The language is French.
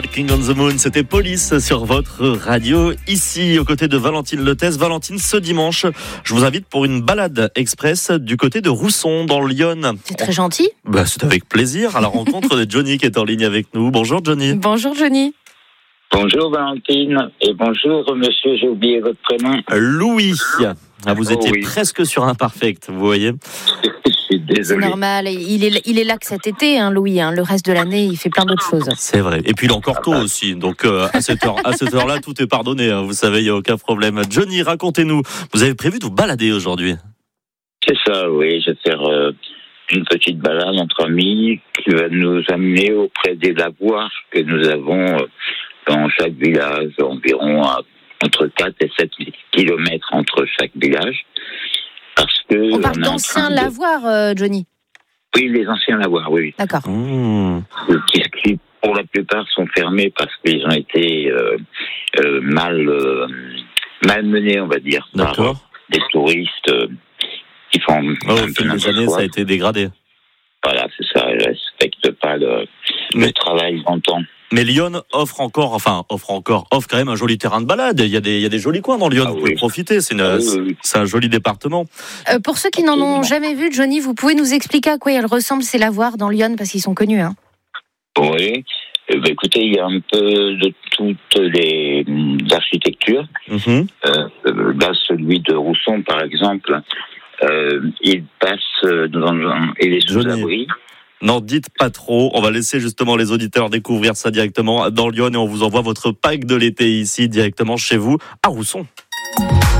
Walking on the Moon, c'était Police sur votre radio, ici aux côtés de Valentine Lettès. Valentine, ce dimanche, je vous invite pour une balade express du côté de Rousson, dans le Yonne. C'est très gentil. C'est avec plaisir, à la rencontre de Johnny qui est en ligne avec nous. Bonjour Johnny. Bonjour Johnny. Bonjour Valentine et bonjour monsieur, j'ai oublié votre prénom. Louis. Vous étiez oui. presque sur Imperfect, vous voyez. Je suis désolé. C'est normal, il est là que cet été, Louis. Le reste de l'année, il fait plein d'autres choses. C'est vrai. Et puis il est encore tôt aussi, donc à cette heure-là, tout est pardonné. Vous savez, il n'y a aucun problème. Johnny, racontez-nous. Vous avez prévu de vous balader aujourd'hui? C'est ça, oui. Je vais faire une petite balade entre amis qui va nous amener auprès des lavoirs que nous avons dans chaque village, environ entre 4 et 7 kilomètres entre chaque village. Parce que On parle d'anciens lavoirs, Johnny. Oui, les anciens lavoirs, oui. D'accord. Qui, pour la plupart, sont fermés parce qu'ils ont été mal menés, on va dire, D'accord. par des touristes qui font Au fil des années, ça a été dégradé. Voilà, c'est ça. Ils ne respectent pas le travail d'antan. Mais Lyon offre quand même un joli terrain de balade. Il y a des jolis coins dans Lyon, vous pouvez profiter. C'est un joli département. Pour ceux qui n'en ont jamais vu, Johnny, vous pouvez nous expliquer à quoi ils ressemblent ces lavoirs dans Lyon, parce qu'ils sont connus. Oui. Écoutez, il y a un peu de toutes les architectures. Là, celui de Rousson, par exemple, il passe il est sous abri. N'en dites pas trop, on va laisser justement les auditeurs découvrir ça directement dans Lyon et on vous envoie votre pack de l'été ici directement chez vous à Rousson.